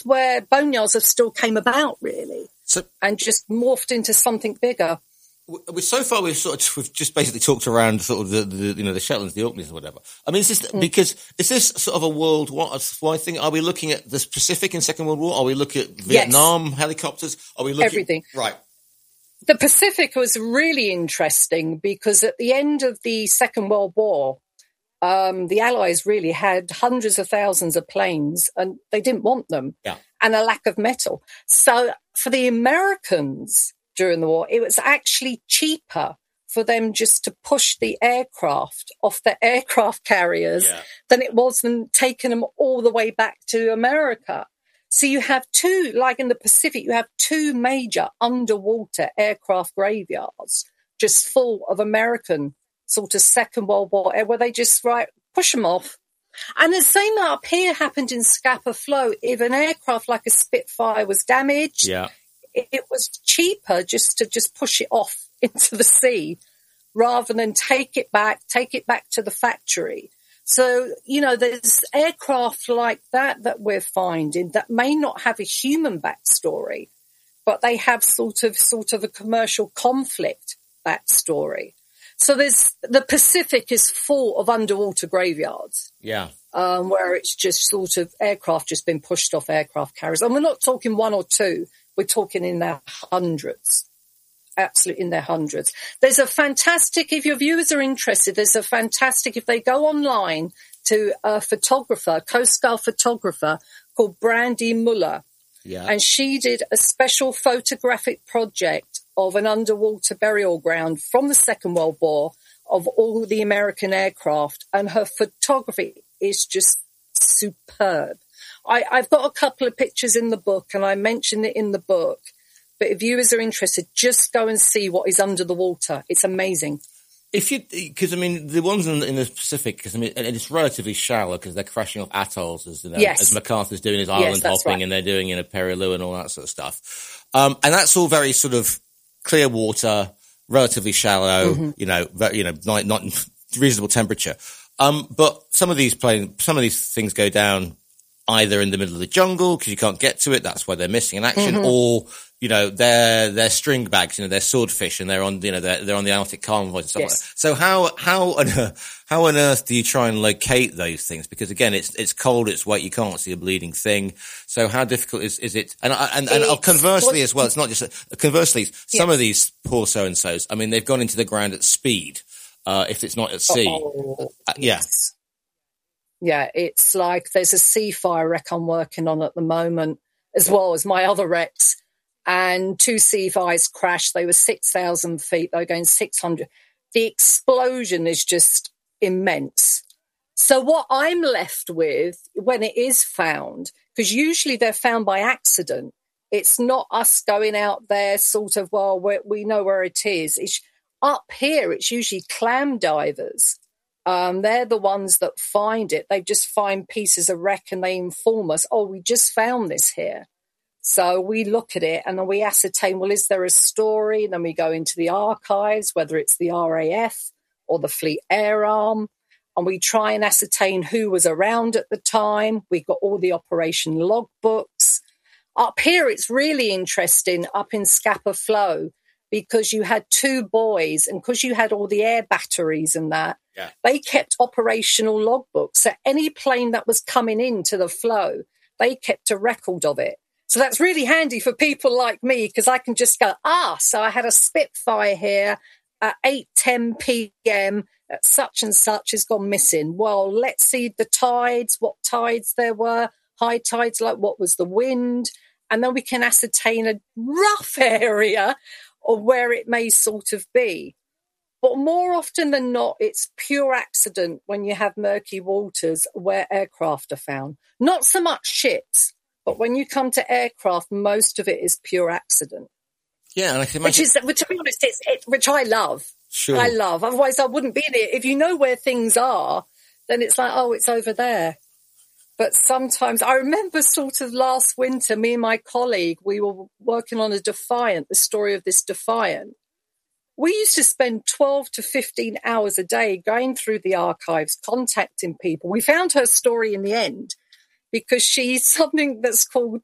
that's where boneyards have still came about, really, and just morphed into something bigger. So far, we've just basically talked around sort of the Shetlands, the Orkneys, or whatever. I mean, is this sort of a worldwide thing? Are we looking at the Pacific in Second World War? Are we looking at Vietnam helicopters? Are we looking everything? Right. The Pacific was really interesting because at the end of the Second World War, the Allies really had hundreds of thousands of planes, and they didn't want them, and a lack of metal. So for the Americans during the war, it was actually cheaper for them just to push the aircraft off the aircraft carriers than it was than taking them all the way back to America. So you have two, like in the Pacific, you have two major underwater aircraft graveyards just full of American sort of Second World War, where they just push them off. And the same up here happened in Scapa Flow. If an aircraft like a Spitfire was damaged, it was cheaper just to push it off into the sea rather than take it back to the factory. So, there's aircraft like that we're finding that may not have a human backstory, but they have sort of a commercial conflict backstory. So the Pacific is full of underwater graveyards. Yeah. Where it's just sort of aircraft just been pushed off aircraft carriers. And we're not talking one or two. We're talking in their hundreds. Absolutely in their hundreds. There's a fantastic, if your viewers are interested, if they go online to a photographer, Coast Guard photographer called Brandy Muller. Yeah. And she did a special photographic project of an underwater burial ground from the Second World War of all the American aircraft. And her photography is just superb. I've got a couple of pictures in the book, and I mentioned it in the book. But if viewers are interested, just go and see what is under the water. It's amazing. Because the ones in the Pacific, and it's relatively shallow because they're crashing off atolls, as MacArthur's doing his island hopping, right. And they're doing Perilou and all that sort of stuff. And that's all very sort of clear water, relatively shallow, not reasonable temperature. But some of these things go down either in the middle of the jungle because you can't get to it. That's why they're missing in action, or they're string bags, they're swordfish, and they're on the Arctic convoys and stuff like that. So how on earth do you try and locate those things? Because again, it's cold, it's wet, you can't see a bleeding thing. So how difficult is it? And conversely as well, it's not just conversely. Some of these poor so and so's, they've gone into the ground at speed. If it's not at sea, yes. Yeah, it's like there's a sea fire wreck I'm working on at the moment, as well as my other wrecks. And two sea fires crashed. They were 6,000 feet. They were going 600. The explosion is just immense. So what I'm left with when it is found, because usually they're found by accident, it's not us going out there sort of, we know where it is. It's up here, it's usually clam divers. They're the ones that find it. They just find pieces of wreck and they inform us, we just found this here. So we look at it and then we ascertain, is there a story? And then we go into the archives, whether it's the RAF or the Fleet Air Arm, and we try and ascertain who was around at the time. We've got all the operation logbooks. Up here, it's really interesting, up in Scapa Flow, because you had two boys, and because you had all the air batteries and that, they kept operational logbooks. So any plane that was coming into the flow, they kept a record of it. So that's really handy for people like me, because I can just go, so I had a Spitfire here at 8:10 p.m. at such and such has gone missing. Well, let's see the tides, what tides there were, high tides, like what was the wind, and then we can ascertain a rough area of where it may sort of be. But more often than not, it's pure accident when you have murky waters where aircraft are found. Not so much ships, but when you come to aircraft, most of it is pure accident. Yeah, and I can imagine. To be honest, which I love. Sure. I love. Otherwise, I wouldn't be there. If you know where things are, then it's like, it's over there. But sometimes, I remember sort of last winter, me and my colleague, we were working on a Defiant, the story of this Defiant. We used to spend 12 to 15 hours a day going through the archives, contacting people. We found her story in the end because she's something that's called